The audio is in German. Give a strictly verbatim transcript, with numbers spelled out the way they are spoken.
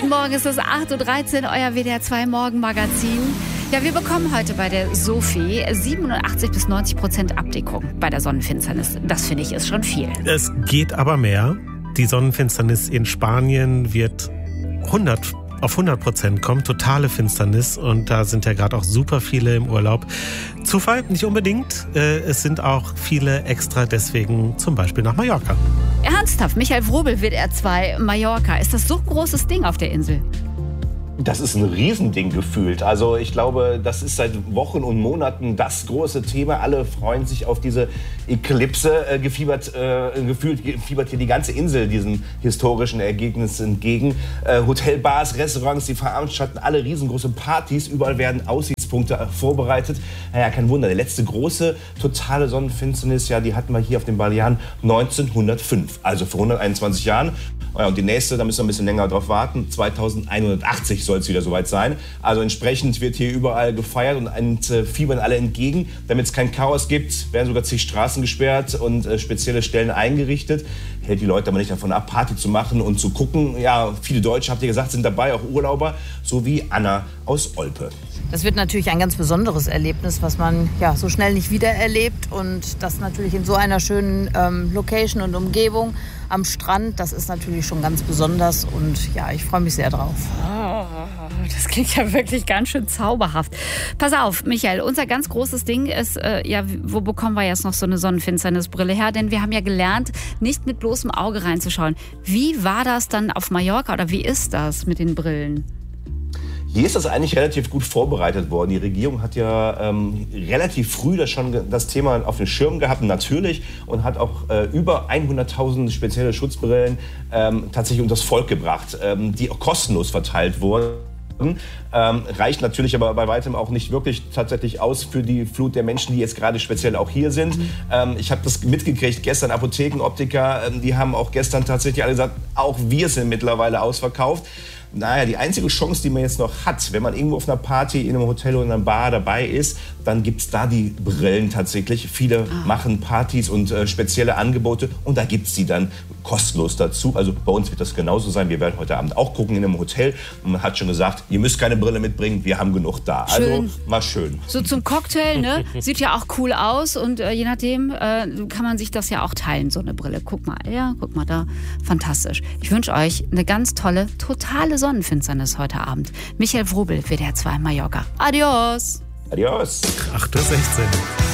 Guten Morgen, es ist acht Uhr dreizehn, euer W D R zwei Morgenmagazin. Ja, wir bekommen heute bei der Sophie siebenundachtzig bis neunzig Prozent Abdeckung bei der Sonnenfinsternis. Das finde ich ist schon viel. Es geht aber mehr. Die Sonnenfinsternis in Spanien wird hundert auf hundert Prozent kommen, totale Finsternis, und da sind ja gerade auch super viele im Urlaub. Zufall? Nicht unbedingt. Es sind auch viele extra deswegen zum Beispiel nach Mallorca. Ernsthaft, Michael Wrobel, W D R zwei Mallorca. Ist das so ein großes Ding auf der Insel? Das ist ein Riesending gefühlt. Also ich glaube, das ist seit Wochen und Monaten das große Thema. Alle freuen sich auf diese Eklipse. Äh, gefiebert, äh, gefühlt fiebert hier die ganze Insel diesem historischen Ergebnis entgegen. Äh, Hotelbars, Restaurants, die Veranstalten alle riesengroße Partys. Überall werden Aussichtspunkte vorbereitet. Naja, kein Wunder. Die letzte große totale Sonnenfinsternis, ja, die hatten wir hier auf den Balearen neunzehnhundertfünf. Also vor hunderteinundzwanzig Jahren. Ja, und die nächste, da müssen wir ein bisschen länger drauf warten, zweitausendeinhundertachtzig soll es wieder soweit sein. Also entsprechend wird hier überall gefeiert und äh, fiebern alle entgegen. Damit es kein Chaos gibt, werden sogar zig Straßen gesperrt und äh, spezielle Stellen eingerichtet. Hält die Leute aber nicht davon ab, Party zu machen und zu gucken. Ja, viele Deutsche, habt ihr gesagt, sind dabei, auch Urlauber, so wie Anna aus Olpe. Das wird natürlich ein ganz besonderes Erlebnis, was man ja so schnell nicht wiedererlebt, und das natürlich in so einer schönen ähm, Location und Umgebung am Strand. Das ist natürlich schon ganz besonders, und ja, ich freue mich sehr drauf. Oh, das klingt ja wirklich ganz schön zauberhaft. Pass auf, Michael, unser ganz großes Ding ist, äh, ja, wo bekommen wir jetzt noch so eine Sonnenfinsternisbrille her? Denn wir haben ja gelernt, nicht mit bloßem Auge reinzuschauen. Wie war das dann auf Mallorca, oder wie ist das mit den Brillen? Hier ist das eigentlich relativ gut vorbereitet worden. Die Regierung hat ja ähm, relativ früh das schon das Thema auf den Schirm gehabt, natürlich, und hat auch äh, über hunderttausend spezielle Schutzbrillen ähm, tatsächlich unter das Volk gebracht, ähm, die auch kostenlos verteilt wurden. Ähm, reicht natürlich aber bei weitem auch nicht wirklich tatsächlich aus für die Flut der Menschen, die jetzt gerade speziell auch hier sind. Mhm. Ähm, ich habe das mitgekriegt gestern, Apotheken, Optiker, ähm, die haben auch gestern tatsächlich alle gesagt, auch wir sind mittlerweile ausverkauft. Naja, die einzige Chance, die man jetzt noch hat, wenn man irgendwo auf einer Party, in einem Hotel oder in einer Bar dabei ist, dann gibt es da die Brillen tatsächlich. Viele ah. machen Partys und äh, spezielle Angebote, und da gibt es sie dann kostenlos dazu. Also bei uns wird das genauso sein. Wir werden heute Abend auch gucken in einem Hotel. Und man hat schon gesagt, ihr müsst keine Brille mitbringen, wir haben genug da. Schön. Also mal schön. So zum Cocktail, ne? Sieht ja auch cool aus, und äh, je nachdem äh, kann man sich das ja auch teilen, so eine Brille. Guck mal, ja, guck mal da. Fantastisch. Ich wünsche euch eine ganz tolle, totale Sonnenfinsternis heute Abend. Michael Wrobel, W D R zwei Mallorca. Adios. Adios. acht Uhr sechzehn.